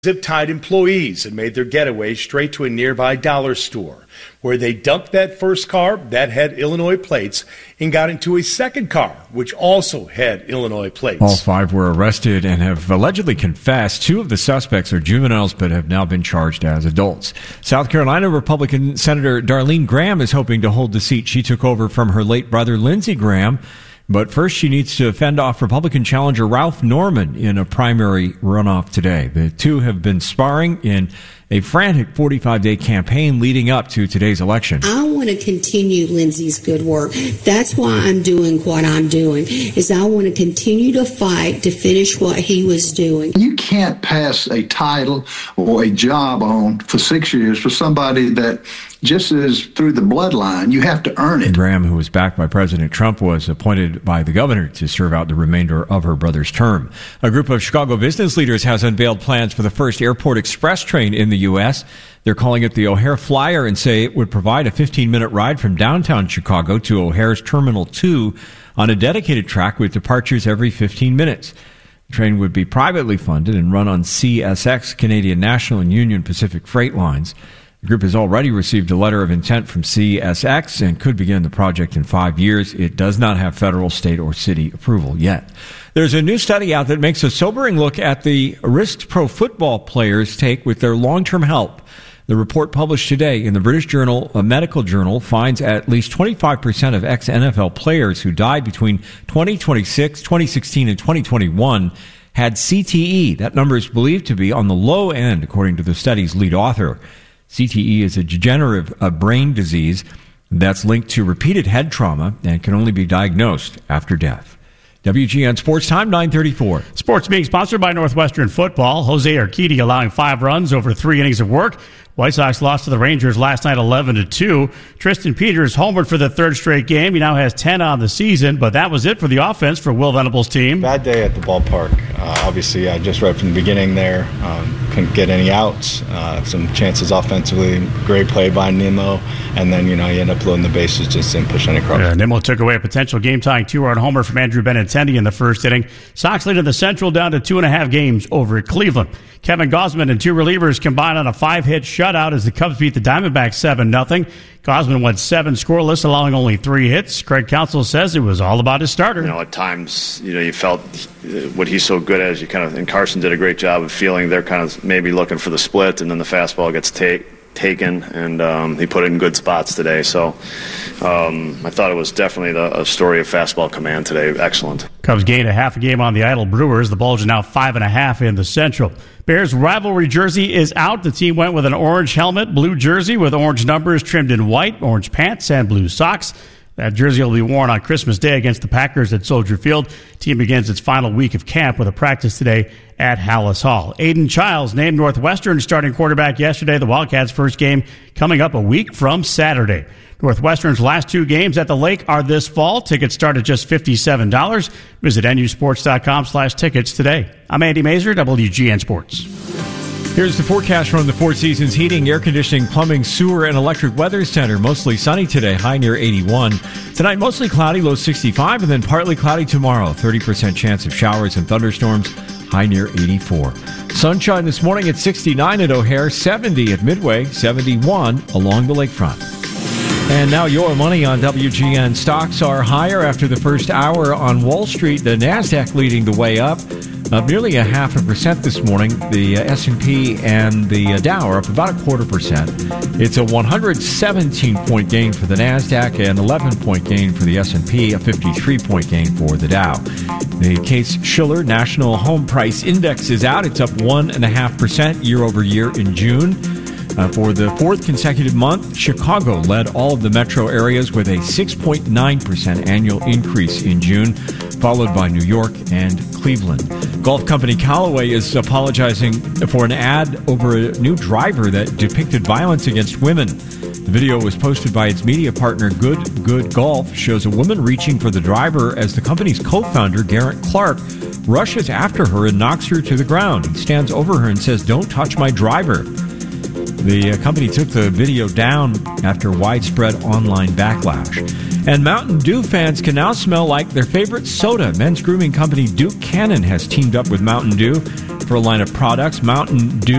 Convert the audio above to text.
zip-tied employees and made their getaway straight to a nearby dollar store, where they dumped that first car that had Illinois plates and got into a second car, which also had Illinois plates. All 5 were arrested and have allegedly confessed. 2 of the suspects are juveniles but have now been charged as adults. South Carolina Republican Senator Darlene Graham is hoping to hold the seat she took over from her late brother Lindsey Graham. But first, she needs to fend off Republican challenger Ralph Norman in a primary runoff today. The two have been sparring in a frantic 45-day campaign leading up to today's election. I want to continue Lindsey's good work. That's why I'm doing what I'm doing, is I want to continue to fight to finish what he was doing. You can't pass a title or a job on for 6 years for somebody that just is through the bloodline. You have to earn it. Graham, who was backed by President Trump, was appointed by the governor to serve out the remainder of her brother's term. A group of Chicago business leaders has unveiled plans for the first airport express train in the U.S. They're calling it the O'Hare Flyer and say it would provide a 15-minute ride from downtown Chicago to O'Hare's Terminal 2 on a dedicated track with departures every 15 minutes. The train would be privately funded and run on CSX, Canadian National and Union Pacific freight lines. The group has already received a letter of intent from CSX and could begin the project in 5 years. It does not have federal, state, or city approval yet. There's a new study out that makes a sobering look at the risks pro football players take with their long-term health. The report published today in the British Journal, a medical journal, finds at least 25% of ex-NFL players who died between 2016, and 2021 had CTE. That number is believed to be on the low end, according to the study's lead author. CTE is a degenerative brain disease that's linked to repeated head trauma and can only be diagnosed after death. WGN Sports Time, 9:34. Sports being sponsored by Northwestern Football. Jose Urquidy allowing 5 runs over 3 innings of work. White Sox lost to the Rangers last night 11-2. Tristan Peters homered for the 3rd straight game. He now has 10 on the season, but that was it for the offense for Will Venable's team. Bad day at the ballpark. Obviously, I just read from the beginning there. Couldn't get any outs. Some chances offensively. Great play by Nimmo. And then, you end up loading the bases, just didn't push any across. Nimmo took away a potential game-tying 2-run homer from Andrew Benintendi in the 1st inning. Sox lead in the Central down to 2.5 games over at Cleveland. Kevin Gausman and 2 relievers combined on a 5-hit shutout as the Cubs beat the Diamondbacks 7-0. Gausman went 7 scoreless, allowing only 3 hits. Craig Counsell says it was all about his starter. At times, you felt what he's so good at is and Carson did a great job of feeling they're kind of maybe looking for the split, and then the fastball gets taken, and he put it in good spots today. So I thought it was definitely a story of fastball command today. Excellent. Cubs gained a half a game on the idle Brewers. The Bulls are now 5.5 in the Central. Bears rivalry jersey is out. The team went with an orange helmet, blue jersey with orange numbers trimmed in white, orange pants, and blue socks. That jersey will be worn on Christmas Day against the Packers at Soldier Field. Team begins its final week of camp with a practice today at Hallis Hall. Aiden Childs named Northwestern starting quarterback yesterday. The Wildcats' first game coming up a week from Saturday. Northwestern's last 2 games at the Lake are this fall. Tickets start at just $57. Visit nusports.com/tickets today. I'm Andy Mazer, WGN Sports. Here's the forecast from the Four Seasons Heating, Air Conditioning, Plumbing, Sewer, and Electric Weather Center. Mostly sunny today, high near 81. Tonight, mostly cloudy, low 65, and then partly cloudy tomorrow. 30% chance of showers and thunderstorms, high near 84. Sunshine this morning at 69 at O'Hare, 70 at Midway, 71 along the lakefront. And now your money on WGN. Stocks are higher after the first hour on Wall Street. The NASDAQ leading the way up nearly 0.5% this morning. The S&P and the Dow are up about 0.25%. It's a 117-point gain for the NASDAQ, an 11-point gain for the S&P, a 53-point gain for the Dow. The Case-Shiller National Home Price Index is out. It's up 1.5% year over year in June. For the 4th consecutive month, Chicago led all of the metro areas with a 6.9% annual increase in June, followed by New York and Cleveland. Golf company Callaway is apologizing for an ad over a new driver that depicted violence against women. The video was posted by its media partner Good Golf, shows a woman reaching for the driver as the company's co-founder, Garrett Clark, rushes after her and knocks her to the ground. He stands over her and says, "Don't touch my driver." The company took the video down after widespread online backlash. And Mountain Dew fans can now smell like their favorite soda. Men's grooming company Duke Cannon has teamed up with Mountain Dew for a line of products, Mountain Dew